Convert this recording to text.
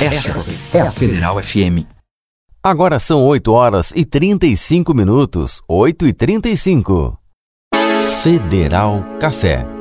Essa é a Federal FM. Agora são 8h35. 8h35. Federal Café.